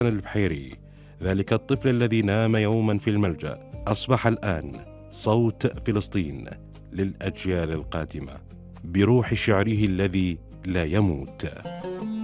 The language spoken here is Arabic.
البحيري، ذلك الطفل الذي نام يوما في الملجأ أصبح الآن صوت فلسطين للأجيال القادمة بروح شعره الذي لا يموت.